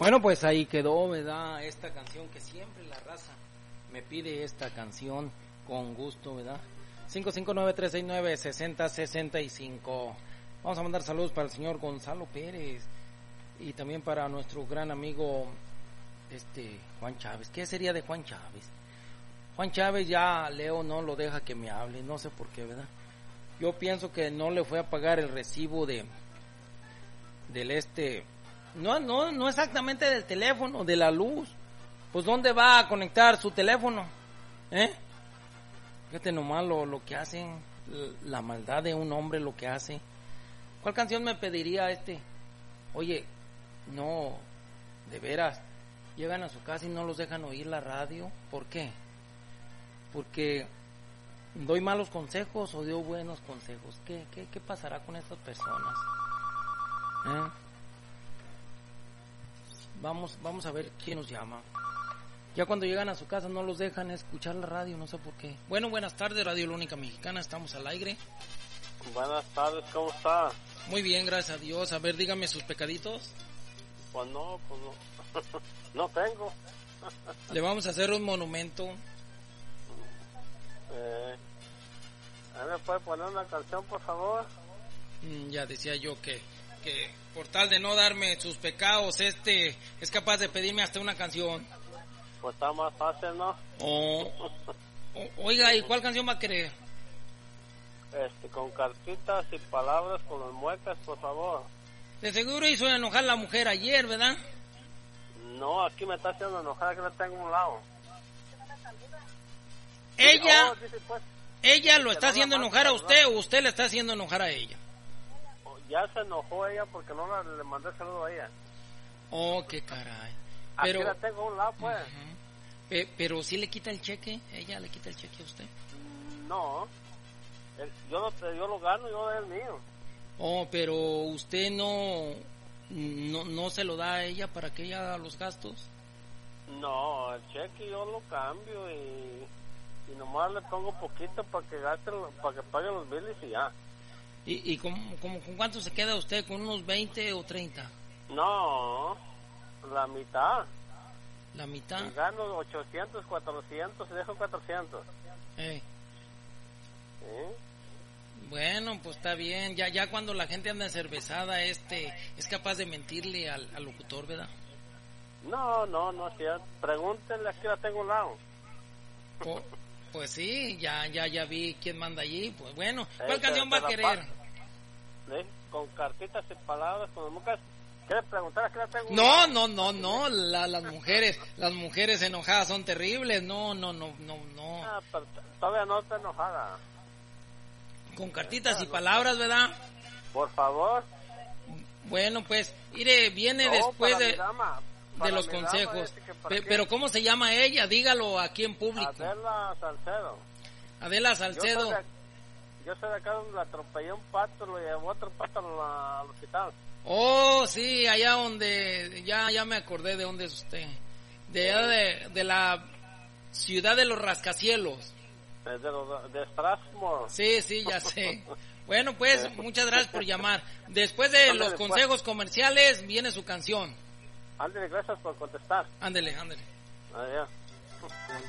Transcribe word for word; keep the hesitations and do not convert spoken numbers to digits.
Bueno, pues ahí quedó, ¿verdad? Esta canción que siempre la raza me pide esta canción con gusto, ¿verdad? cinco cinco nueve, tres seis nueve, seis cero seis cinco. Vamos a mandar saludos para el señor Gonzalo Pérez y también para nuestro gran amigo este Juan Chávez. ¿Qué sería de Juan Chávez? Juan Chávez ya Leo no lo deja que me hable, no sé por qué, ¿verdad? Yo pienso que no le fue a pagar el recibo de del este no no no exactamente del teléfono, de la luz. Pues ¿dónde va a conectar su teléfono? ¿Eh? Fíjate nomás lo, lo que hacen, la maldad de un hombre, lo que hace. ¿Cuál canción me pediría este? Oye, no, de veras, llegan a su casa y no los dejan oír la radio. ¿Por qué? Porque doy malos consejos o doy buenos consejos. ¿Qué, qué, qué pasará con estas personas? ¿Eh? Vamos, vamos a ver quién nos llama. Ya cuando llegan a su casa no los dejan escuchar la radio, no sé por qué. Bueno, buenas tardes, Radio La Única Mexicana, estamos al aire. Buenas tardes, ¿cómo está? Muy bien, gracias a Dios. A ver, dígame sus pecaditos. Pues no, pues no. No tengo. Le vamos a hacer un monumento. Eh, ¿Me puede poner una canción, por favor? Mm, ya decía yo que, que por tal de no darme sus pecados, este es capaz de pedirme hasta una canción. Pues está más fácil, ¿no? Oh, oh, oiga, ¿y cuál canción va a querer? Este, con cartitas y palabras con las muecas, por favor. De seguro hizo enojar a la mujer ayer, ¿verdad? No, aquí me está haciendo enojar, aquí la tengo a un lado. Ella, Oh, dice, pues, ella lo está haciendo enojar a usted o usted le está haciendo enojar a ella. ya se enojó ella porque no la, le mandé saludo a ella. Oh, qué caray. Aquí Pero, la tengo a un lado, pues. uh-huh. Pe- pero si le quita el cheque, ella le quita el cheque a usted. No, el, yo, no yo lo gano, yo es mío. Oh, pero usted no, no no se lo da a ella para que ella haga los gastos. No, el cheque yo lo cambio y, y nomás le pongo poquito para que gaste, para que pague los biles y ya. ¿Y, y con, con, con cuánto se queda usted? ¿Con unos veinte o treinta? No, la mitad. ¿La mitad? Y gano ochocientos, cuatrocientos y dejo cuatrocientos. Eh. ¿Sí? Bueno, pues está bien. Ya ya cuando la gente anda encervezada, este es capaz de mentirle al, al locutor, ¿verdad? No, no, no, si ya, pregúntenle, aquí la tengo a un lado. Po, pues sí, ya ya ya vi quién manda allí. Pues bueno, ¿cuál Eh, canción te- va te a la querer? pa- ¿Sí? Con cartitas y palabras, con mucas. ¿Quieres preguntar? Aquí la tengo a un No, lado. no, no, no, la, las mujeres, las mujeres enojadas son terribles. No, no, no, no, no. Ah, pero t- todavía no está enojada. Con cartitas y palabras, ¿verdad? Por favor. Bueno, pues, mire, viene No, después para de, mi dama, de para los mi dama, consejos. dice que para Pe- qué. pero ¿cómo se llama ella? Dígalo aquí en público. Adela Salcedo. Adela Yo soy, Salcedo. de, yo soy de acá donde la atropellé un pato, lo llevó otro pato al, al hospital. Oh, sí, allá donde, ya ya me acordé de dónde es usted. De allá de, de la ciudad de los rascacielos. De, de, los- de Strathmore. Sí, sí, ya sé. Bueno, pues, muchas gracias por llamar. Después de los consejos comerciales, viene su canción. Ándale, gracias por contestar. Ándele, ándele. Adiós.